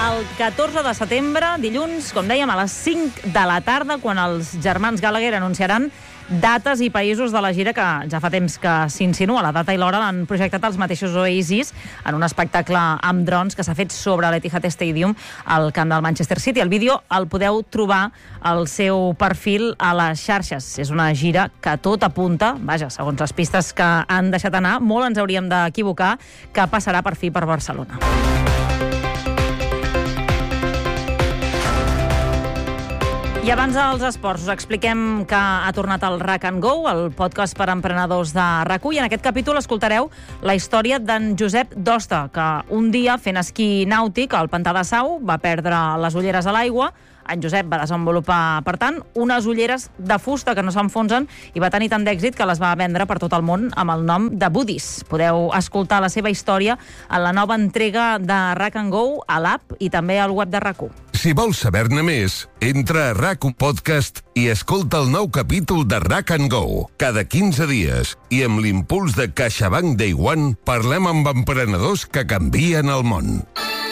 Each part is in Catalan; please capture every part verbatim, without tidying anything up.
el catorze de setembre, dilluns, com dèiem, a les cinc de la tarda, quan els germans Gallagher anunciaran dates i països de la gira que ja fa temps que s'insinua. La data i l'hora l'han projectat els mateixos Oasis en un espectacle amb drons que s'ha fet sobre l'Etihad Stadium al camp del Manchester City. El vídeo el podeu trobar al seu perfil a les xarxes. És una gira que tot apunta, vaja, segons les pistes que han deixat anar, molt ens hauríem d'equivocar, que passarà per fi per Barcelona. I abans dels esports, us expliquem que ha tornat el Rack and Go, el podcast per emprenedors de RAC1, i en aquest capítol escoltareu la història d'en Josep Dosta, que un dia, fent esquí nàutic al pantà de Sau, va perdre les ulleres a l'aigua. En Josep va desenvolupar, per tant, unes ulleres de fusta que no s'enfonsen i va tenir tant d'èxit que les va vendre per tot el món amb el nom de Buddies. Podeu escoltar la seva història en la nova entrega de Rack and Go a l'app i també al web de RAC1. Si vols saber-ne més, entra a RAC un Podcast i escolta el nou capítol de Rack and Go. Cada quinze dies i amb l'impuls de CaixaBank Day One parlem amb emprenedors que canvien el món.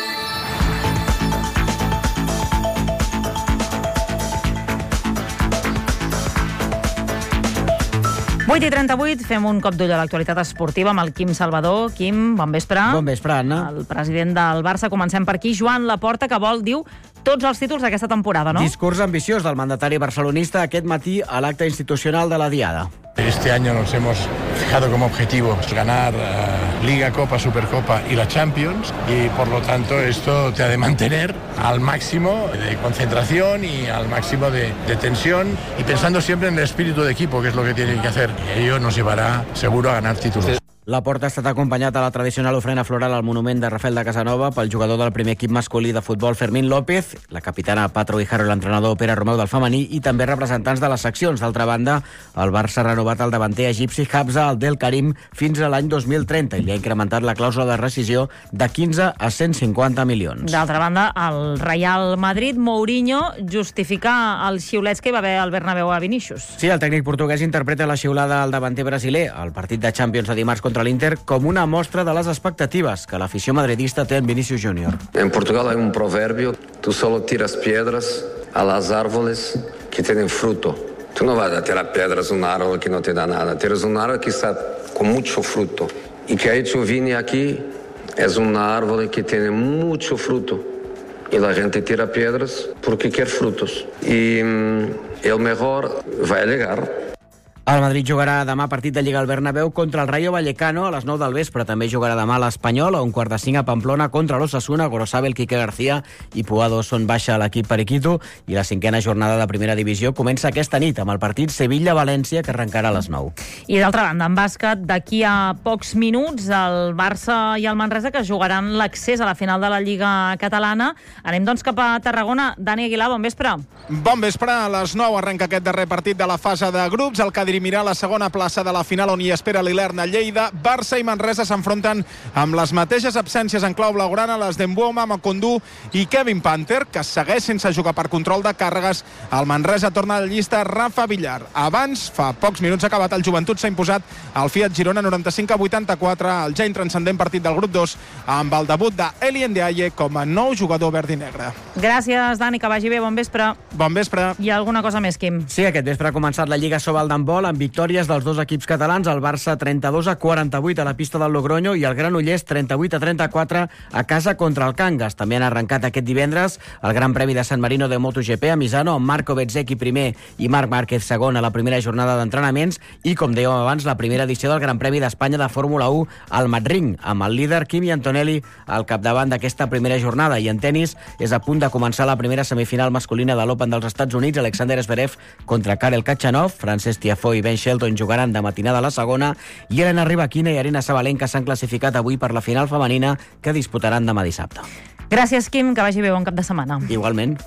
vuit i trenta-vuit, fem un cop d'ull a l'actualitat esportiva amb el Quim Salvador. Quim, bon vespre. Bon vespre, Anna. El president del Barça, comencem per aquí, Joan Laporta, que vol, diu, tots els títols d'aquesta temporada, no? Discurs ambiciós del mandatari barcelonista aquest matí a l'acte institucional de la Diada. Este año nos hemos fijado como objetivo ganar uh, Liga, Copa, Supercopa y la Champions, y por lo tanto esto te ha de mantener al máximo de concentración y al máximo de, de tensión, y pensando siempre en el espíritu de equipo, que es lo que tienen que hacer, y ello nos llevará seguro a ganar títulos. Laporta ha estat acompanyat a la tradicional ofrena floral al monument de Rafael de Casanova pel jugador del primer equip masculí de futbol Fermín López, la capitana Patro Guijarro i l'entrenador Pere Romeu del femení, i també representants de les seccions. D'altra banda, el Barça ha renovat el davanter egipci Habza al Del Karim fins a l'any dos mil trenta i li ha incrementat la clàusula de rescisió de quinze a cent cinquanta milions. D'altra banda, el Real Madrid, Mourinho, justificar els xiulets que hi va haver al Bernabéu a Vinícius. Sí, el tècnic portuguès interpreta la xiulada al davanter brasiler al partit de Champions de dimarts contra l'Inter com una mostra de les expectatives que l'afició madridista té en Vinícius Júnior. En Portugal hay un proverbio: tú solo tiras piedras a las árboles que tienen fruto. Tú no vas a tirar piedras a un árbol que no te da nada. Tienes un árbol que está con mucho fruto. Y que ha hecho Vini aquí es un árbol que tiene mucho fruto. Y la gente tira piedras porque quiere frutos. Y mm, el mejor va a llegar. El Madrid jugarà demà partit de Lliga al Bernabéu contra el Rayo Vallecano a les nou del vespre. També jugarà demà l'Espanyol a un quart de cinc a Pamplona contra l'Osasuna. Gorosabel, Quique García i Puado són baixa a l'equip periquito, i la cinquena jornada de primera divisió comença aquesta nit amb el partit Sevilla-València, que arrencarà a les nou. I d'altra banda, en bàsquet, d'aquí a pocs minuts, el Barça i el Manresa, que jugaran l'accés a la final de la Lliga catalana. Anem doncs cap a Tarragona. Dani Aguilar, bon vespre. Bon vespre, a les nou arrenca aquest darrer partit de la fase de grups, el que dirimirà la segona plaça de la final, on hi espera l'Hilern a Lleida. Barça i Manresa s'enfronten amb les mateixes absències en clau blaugrana, les d'Embuoma, Macondú i Kevin Panther, que segueix sense jugar per control de càrregues. El Manresa torna a la llista Rafa Villar. Abans, fa pocs minuts acabat, el Joventut s'ha imposat al Fiat Girona noranta-cinc a vuitanta-quatre, el ja intranscendent partit del grup dos, amb el debut d'Eli Ndiaye com a nou jugador verd i negre. Gràcies, Dani, que vagi bé, bon vespre. Bon vespre. Hi ha alguna cosa més, Quim? Sí, aquest vespre ha començat la Lliga Sobal d'handbol amb victòries dels dos equips catalans, el Barça trenta-dos a quaranta-vuit a la pista del Logroño i el Granollers trenta-vuit a trenta-quatre a casa contra el Cangas. També han arrencat aquest divendres el Gran Premi de San Marino de MotoGP a Misano, amb Marco Bezzecchi primer i Marc Márquez segon a la primera jornada d'entrenaments, i, com dèiem abans, la primera edició del Gran Premi d'Espanya de Fórmula u al Madrid, amb el líder Kimi Antonelli al capdavant d'aquesta primera jornada. I en tenis és a punt de començar la primera semifinal masculina de l'Open dels Estats Units. Alexander Zverev contra Karel Khachanov, Frances Tiafoe i Ben Shelton jugaran de matinada a la segona, i Elena Rybakina i Arina Sabalenka s'han classificat avui per la final femenina, que disputaran demà dissabte. Gràcies, Quim, que vagi bé, bon cap de setmana. Igualment.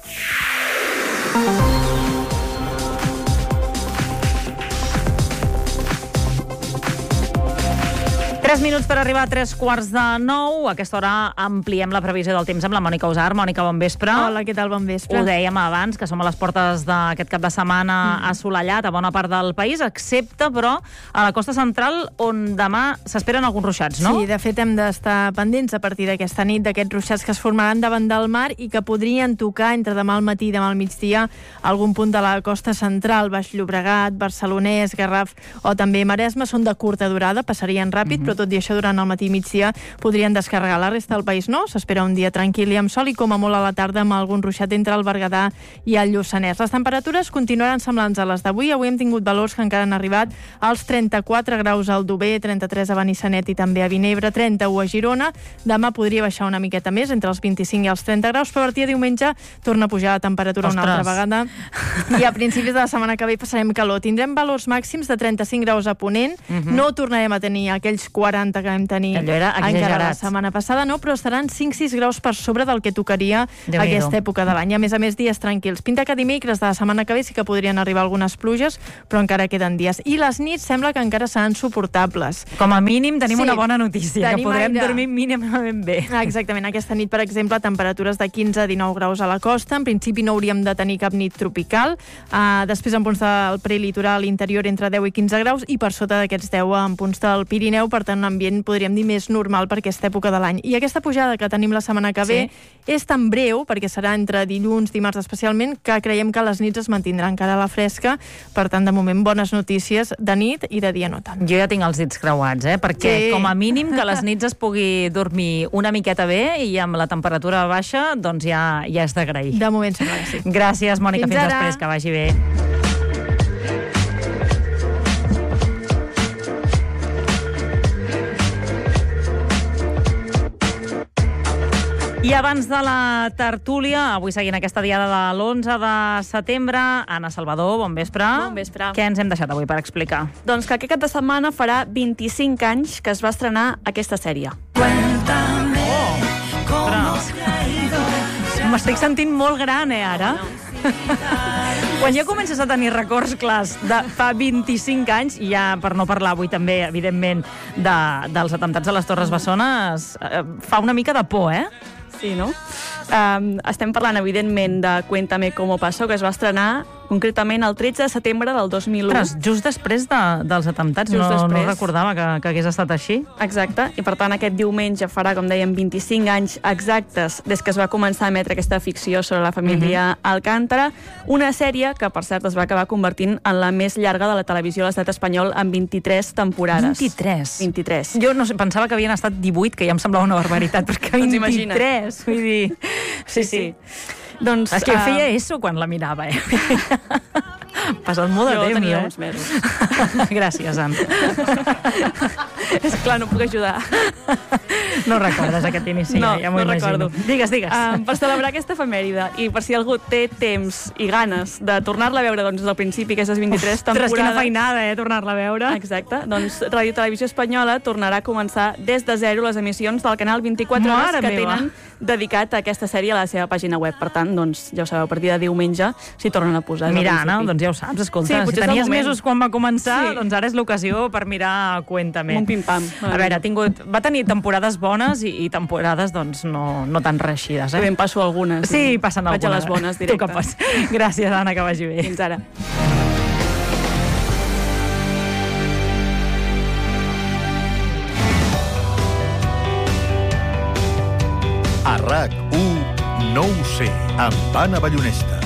Tres minuts per arribar a tres quarts de nou. A aquesta hora ampliem la previsió del temps amb la Mònica Usar. Mònica, bon vespre. Hola, què tal? Bon vespre. Ho dèiem abans, que som a les portes d'aquest cap de setmana mm. assolellat a bona part del país, excepte, però, a la costa central, on demà s'esperen alguns ruixats, no? Sí, de fet, hem d'estar pendents a partir d'aquesta nit d'aquests ruixats que es formaran davant del mar i que podrien tocar entre demà al matí i demà al migdia algun punt de la costa central, Baix Llobregat, Barcelonès, Garraf o també Maresme. Són de curta durada, passarien ràpid, mm-hmm. però tot i això durant el matí i migdia podrien descarregar. La resta del país no, s'espera un dia tranquil i amb sol i com a molt a la tarda amb algun ruixat entre el Berguedà i el Lluçanès. Les temperatures continuaran semblants a les d'avui. Avui hem tingut valors que encara han arribat als trenta-quatre graus al Dober, trenta-tres a Benissanet i també a Vinebre, trenta-u a Girona. Demà podria baixar una miqueta més, entre els vint-i-cinc i els trenta graus, però a partir de diumenge torna a pujar la temperatura Ostres. una altra vegada. I a principis de la setmana que ve passarem calor. Tindrem valors màxims de trenta-cinc graus a Ponent. Uh-huh. No tornarem a tenir aquells quaranta que vam tenir allò era encara la setmana passada, no, però estaran cinc sis graus per sobre del que tocaria Déu aquesta època de l'any. A més a més, dies tranquils. Pinta que dimecres de la setmana que ve sí que podrien arribar algunes pluges, però encara queden dies. I les nits sembla que encara seran suportables. Com a mínim tenim Sí, una bona notícia, que tenim podrem aire. dormir mínimament bé. Ah, exactament. Aquesta nit, per exemple, temperatures de quinze a dinou graus a la costa. En principi no hauríem de tenir cap nit tropical. Uh, després, en punts del prelitoral interior, entre deu i quinze graus, i per sota d'aquests deu en punts del Pirineu, per tant, un ambient, podríem dir, més normal per aquesta època de l'any. I aquesta pujada que tenim la setmana que ve sí. és tan breu, perquè serà entre dilluns, dimarts especialment, que creiem que les nits es mantindran encara a la fresca. Per tant, de moment, bones notícies de nit i de dia no tant. Jo ja tinc els dits creuats, eh? Perquè Sí. com a mínim que les nits es pugui dormir una miqueta bé i amb la temperatura baixa, doncs ja, ja és d'agrair. De moment sembla que sí. Gràcies, Mònica. Fins Fins, ara. després, que vagi bé. I abans de la tertúlia, avui seguint aquesta diada de l'onze de setembre, Anna Salvador, bon vespre. Bon vespre. Què ens hem deixat avui per explicar? Doncs que aquest cap de setmana farà vint-i-cinc anys que es va estrenar aquesta sèrie. Ostres. M'estic sentint molt gran, eh, ara? Quan ja comences a tenir records clars de fa vint-i-cinc anys, i ja per no parlar avui també, evidentment, de, dels atemptats a les Torres Bessones, eh, fa una mica de por, eh? Sí, no? Um, estem parlant, evidentment, de Cuéntame cómo pasó, que es va estrenar concretament el tretze de setembre del dos mil u. Ostres, just després de, dels atemptats, Just no, no després. recordava que, que hagués estat així. Exacte, i per tant aquest diumenge farà, com dèiem, vint-i-cinc anys exactes des que es va començar a emetre aquesta ficció sobre la família uh-huh. Alcántara, una sèrie que, per cert, es va acabar convertint en la més llarga de la televisió a l'estat espanyol amb vint-i-tres temporades. vint-i-tres? vint-i-tres. Jo no sé, pensava que havien estat divuit, que ja em semblava una barbaritat, perquè Doncs vint-i-tres, vull dir... Sí, sí. Doncs, És que uh, feia eso quan la mirava, eh? Passat molt de jo temps, tenia eh? uns mesos. Gràcies, Anna. És clar, no puc ajudar. No recordes aquest inici, No, ja m'ho no imagino. recordo. Digues, digues. Um, per celebrar aquesta efemèride i per si algú té temps i ganes de tornar-la a veure doncs, des del principi, aquestes vint-i-tres temporades... Ostres, quina feinada, eh, tornar-la a veure. Exacte. Doncs Ràdio Televisió Espanyola tornarà a començar des de zero les emissions del canal vint-i-quatre Mare hores que meva. tenen dedicat a aquesta sèrie a la seva pàgina web. Per tant, doncs, ja ho sabeu, a partir de diumenge s'hi tornen a posar. Mira, Anna, doncs ja ho saps, escolta, Sí, si potser és el tenies moment. mesos quan va començar, Sí. doncs ara és l'ocasió per mirar Cuéntame. Un pim-pam. A veure, ha tingut, va tenir temporades bones i, i temporades doncs, no, no tan reeixides. Que Eh? ben passo algunes. Sí, passen Vaig algunes. a les bones Tu directe. que pots. Gràcies, Anna, que vagi bé. Fins ara. A RAC u no ho sé, amb Anna Ballonesta.